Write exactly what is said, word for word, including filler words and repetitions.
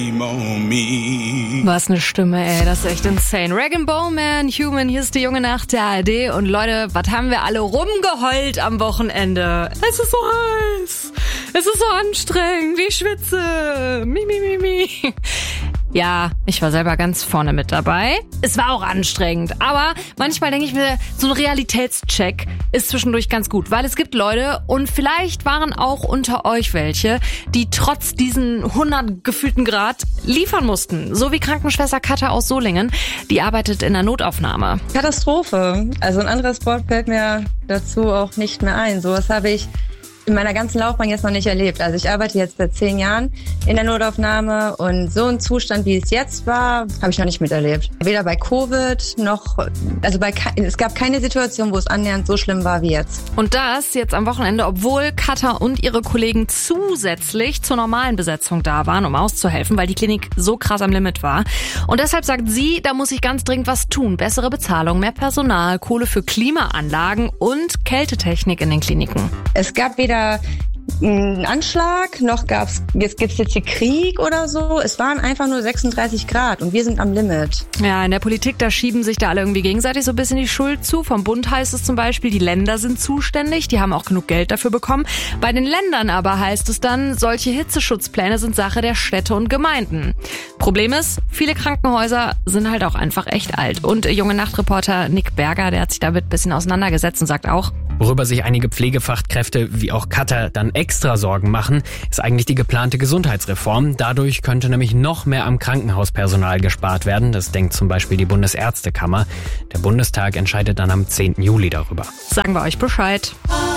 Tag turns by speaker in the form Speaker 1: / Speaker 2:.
Speaker 1: Was eine Stimme, ey, das ist echt insane. Rag and Bone Man, Human, hier ist die junge Nacht der A R D. Und Leute, was haben wir alle rumgeheult am Wochenende? Es ist so heiß, es ist so anstrengend, ich schwitze, mi, mi, mi, mi. Ja, ich war selber ganz vorne mit dabei. Es war auch anstrengend, aber manchmal denke ich mir, so ein Realitätscheck ist zwischendurch ganz gut, weil es gibt Leute und vielleicht waren auch unter euch welche, die trotz diesen hundert gefühlten Grad liefern mussten. So wie Krankenschwester Katha aus Solingen, die arbeitet in der Notaufnahme.
Speaker 2: Katastrophe. Also ein anderes Wort fällt mir dazu auch nicht mehr ein. Sowas habe ich in meiner ganzen Laufbahn jetzt noch nicht erlebt. Also ich arbeite jetzt seit zehn Jahren in der Notaufnahme und so ein Zustand, wie es jetzt war, habe ich noch nicht miterlebt. Weder bei Covid noch, also bei, es gab keine Situation, wo es annähernd so schlimm war wie jetzt.
Speaker 1: Und das jetzt am Wochenende, obwohl Katha und ihre Kollegen zusätzlich zur normalen Besetzung da waren, um auszuhelfen, weil die Klinik so krass am Limit war. Und deshalb sagt sie, da muss ich ganz dringend was tun. Bessere Bezahlung, mehr Personal, Kohle für Klimaanlagen und Kältetechnik in den Kliniken.
Speaker 2: Es gab weder einen Anschlag, noch gab's, jetzt gibt's jetzt hier Krieg oder so. Es waren einfach nur sechsunddreißig Grad und wir sind am Limit.
Speaker 1: Ja, in der Politik, da schieben sich da alle irgendwie gegenseitig so ein bisschen die Schuld zu. Vom Bund heißt es zum Beispiel, die Länder sind zuständig, die haben auch genug Geld dafür bekommen. Bei den Ländern aber heißt es dann, solche Hitzeschutzpläne sind Sache der Städte und Gemeinden. Problem ist, viele Krankenhäuser sind halt auch einfach echt alt. Und junge Nachtreporter Nick Berger, der hat sich damit ein bisschen auseinandergesetzt und sagt auch,
Speaker 3: worüber sich einige Pflegefachkräfte wie auch Katha dann extra Sorgen machen, ist eigentlich die geplante Gesundheitsreform. Dadurch könnte nämlich noch mehr am Krankenhauspersonal gespart werden. Das denkt zum Beispiel die Bundesärztekammer. Der Bundestag entscheidet dann am zehnten Juli darüber.
Speaker 1: Sagen wir euch Bescheid.